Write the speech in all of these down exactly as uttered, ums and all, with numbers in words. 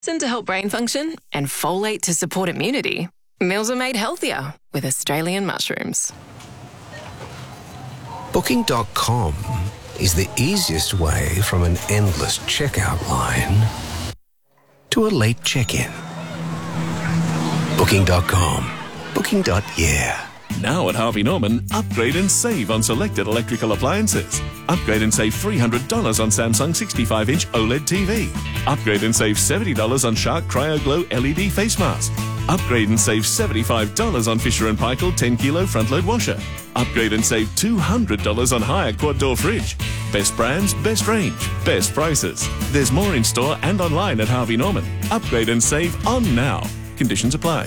to help brain function and folate to support immunity. Meals are made healthier with Australian mushrooms. Booking dot com is the easiest way from an endless checkout line to a late check-in. Booking dot com. Booking. Yeah. Now at Harvey Norman, upgrade and save on selected electrical appliances. Upgrade and save three hundred dollars on Samsung sixty-five inch OLED T V. Upgrade and save seventy dollars on Shark Cryo Glow L E D face mask. Upgrade and save seventy-five dollars on Fisher and Paykel ten kilo front load washer. Upgrade and save two hundred dollars on Hyatt quad door fridge. Best brands, best range, best prices. There's more in store and online at Harvey Norman. Upgrade and save on now. Conditions apply.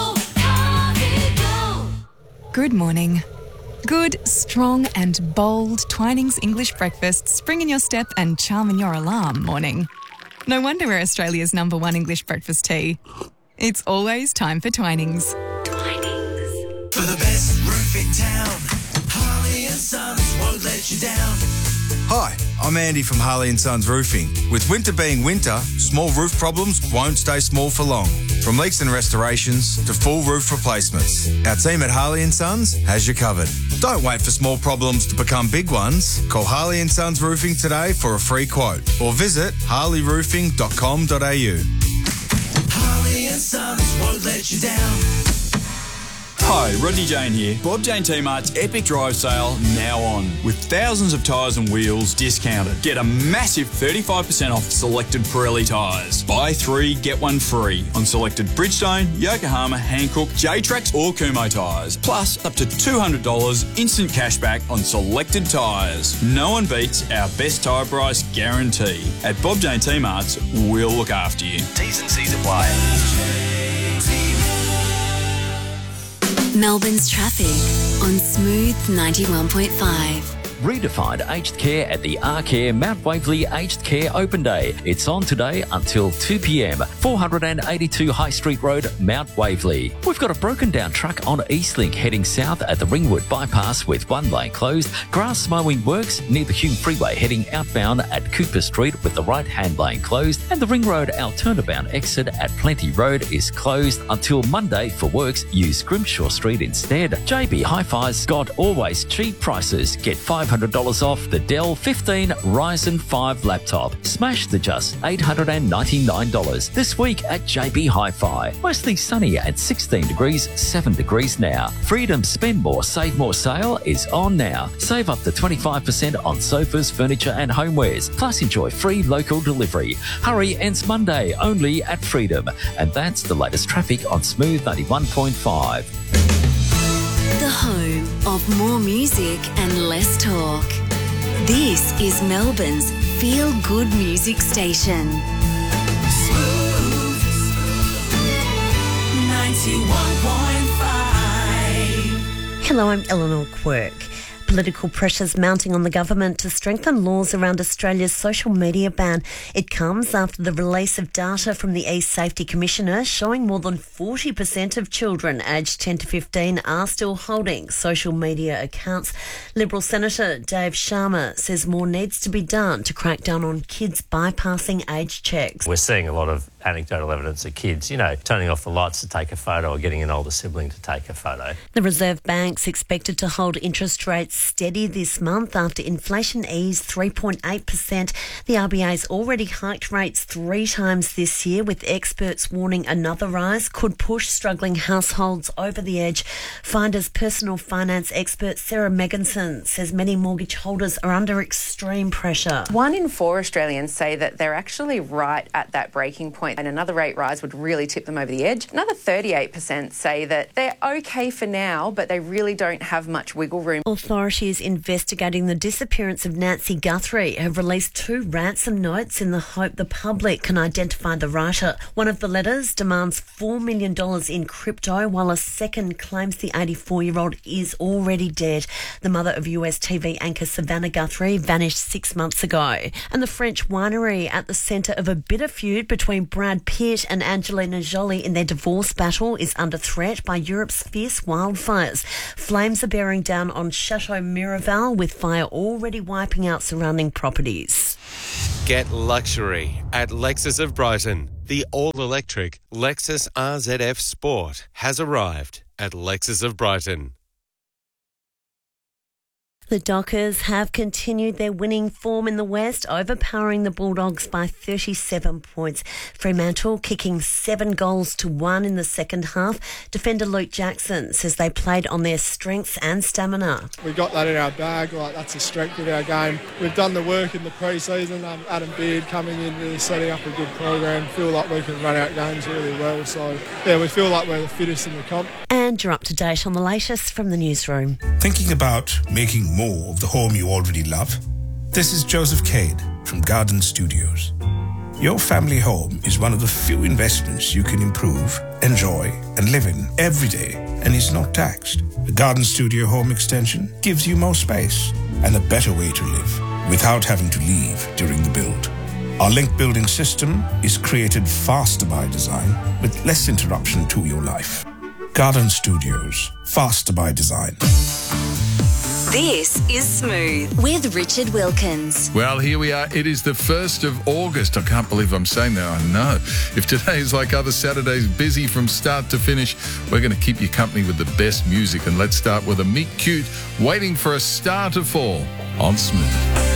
Good morning. Good, strong and bold Twinings English breakfast, spring in your step and charm in your alarm morning. No wonder we're Australia's number one English breakfast tea. It's always time for Twinings. Twinings. For the best roof in town, Harley and Sons won't let you down. Hi, I'm Andy from Harley and Sons Roofing. With winter being winter, small roof problems won't stay small for long. From leaks and restorations to full roof replacements, our team at Harley and Sons has you covered. Don't wait for small problems to become big ones. Call Harley and Sons Roofing today for a free quote or visit harley roofing dot com dot a u. Harley and Sons won't let you down. Hi, Rodney Jane here. Bob Jane T-Mart's Epic Drive Sale now on. With thousands of tyres and wheels discounted. Get a massive thirty-five percent off selected Pirelli tyres. Buy three, get one free on selected Bridgestone, Yokohama, Hankook, J-Trax or Kumho tyres. Plus up to two hundred dollars instant cashback on selected tyres. No one beats our best tyre price guarantee. At Bob Jane T-Mart's, we'll look after you. T's and C's apply. Melbourne's traffic on Smooth ninety-one point five. Redefined aged care at the R-Care Mount Waverley Aged Care Open Day. It's on today until two p m. four eighty-two High Street Road, Mount Waverley. We've got a broken down truck on Eastlink heading south at the Ringwood Bypass with one lane closed. Grass mowing works near the Hume Freeway heading outbound at Cooper Street with the right hand lane closed. And the Ring Road alternabound exit at Plenty Road is closed until Monday for works. Use Grimshaw Street instead. J B Hi-Fi's got always cheap prices. Get five hundred dollars off the Dell fifteen Ryzen five laptop. Smash the just eight hundred ninety-nine dollars this week at J B Hi-Fi. Mostly sunny at sixteen degrees, seven degrees now. Freedom Spend More, Save More sale is on now. Save up to twenty-five percent on sofas, furniture and homewares. Plus enjoy free local delivery. Hurry, ends Monday only at Freedom. And that's the latest traffic on Smooth ninety-one point five. The home of more music and less talk. This is Melbourne's feel-good music station. Smooth ninety-one point five. Hello, I'm Eleanor Quirk. Political pressures mounting on the government to strengthen laws around Australia's social media ban. It comes after the release of data from the e-Safety Commissioner showing more than forty percent of children aged ten to fifteen are still holding social media accounts. Liberal Senator Dave Sharma says more needs to be done to crack down on kids bypassing age checks. We're seeing a lot of anecdotal evidence of kids, you know, turning off the lights to take a photo or getting an older sibling to take a photo. The Reserve Bank's expected to hold interest rates steady this month after inflation eased three point eight percent. The R B A's already hiked rates three times this year, with experts warning another rise could push struggling households over the edge. Finder's personal finance expert Sarah Megginson says many mortgage holders are under extreme pressure. One in four Australians say that they're actually right at that breaking point and another rate rise would really tip them over the edge. Another thirty-eight percent say that they're okay for now, but they really don't have much wiggle room. Authorities investigating the disappearance of Nancy Guthrie have released two ransom notes in the hope the public can identify the writer. One of the letters demands four million dollars in crypto, while a second claims the eighty-four-year-old is already dead. The mother of U S T V anchor Savannah Guthrie vanished six months ago. And the French winery at the centre of a bitter feud between Brad Pitt and Angelina Jolie in their divorce battle is under threat by Europe's fierce wildfires. Flames are bearing down on Chateau Miraval, with fire already wiping out surrounding properties. Get luxury at Lexus of Brighton. The all-electric Lexus R Z F Sport has arrived at Lexus of Brighton. The Dockers have continued their winning form in the West, overpowering the Bulldogs by thirty-seven points. Fremantle kicking seven goals to one in the second half. Defender Luke Jackson says they played on their strengths and stamina. We got that in our bag, like that's the strength of our game. We've done the work in the pre-season. Um, Adam Beard coming in, really setting up a good program. Feel like we can run out games really well. So, yeah, we feel like we're the fittest in the comp. And you're up to date on the latest from the newsroom. Thinking about making more of the home you already love? This is Joseph Cade from Garden Studios. Your family home is one of the few investments you can improve, enjoy and live in every day and is not taxed. The Garden Studio Home Extension gives you more space and a better way to live without having to leave during the build. Our link building system is created faster by design with less interruption to your life. Garden Studios, faster by design. This is Smooth with Richard Wilkins. Well, here we are. It is the first of August. I can't believe I'm saying that. I know. If today is like other Saturdays, busy from start to finish, we're going to keep you company with the best music. And let's start with a Meet Cute, Waiting for a Star to Fall on Smooth.